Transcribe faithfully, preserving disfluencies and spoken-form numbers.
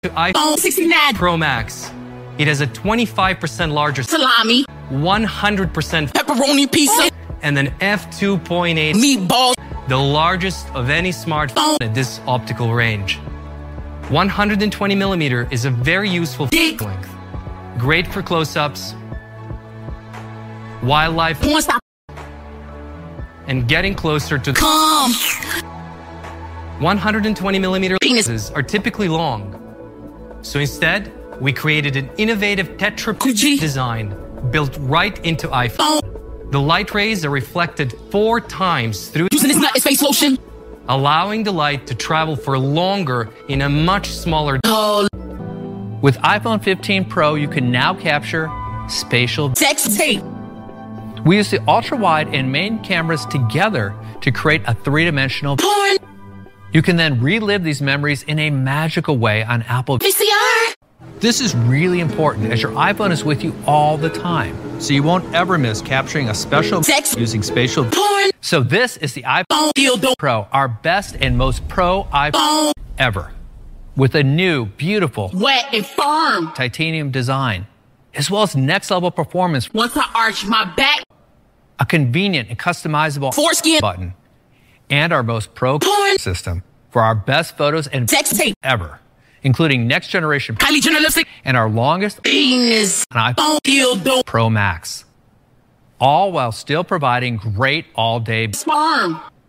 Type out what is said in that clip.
to iPhone sixty-nine Pro Max. It has a twenty-five percent larger salami, one hundred percent pepperoni pizza, and an f two point eight meatballs, the largest of any smartphone at this optical range. one hundred twenty millimeter is a very useful Dick. length. Great for close-ups, wildlife, and getting closer to the Come. one hundred twenty millimeter Penis. lenses are typically long. So instead, we created an innovative tetra Gucci. design built right into iPhone. The light rays are reflected four times through, Using this nut as face lotion. allowing the light to travel for longer in a much smaller. Oh, With iPhone fifteen Pro, you can now capture spatial. sex tape. We use the ultra-wide and main cameras together to create a three-dimensional. Porn. You can then relive these memories in a magical way on Apple. V C R. This is really important as your iPhone is with you all the time, so you won't ever miss capturing a special Sex. using spatial. Porn. So this is the iPhone Oh, dildo. Pro, our best and most pro iPhone Oh, ever, with a new, beautiful wet and firm. titanium design, as well as next-level performance, Once I arch my back, a convenient and customizable foreskin. button, and our most pro Porn. system for our best photos and Sex tape. ever, including next-generation Kylie Jenner lipstick. and our longest Penis. iPhone Oh, dildo. Pro Max, all while still providing great all-day. Sperm.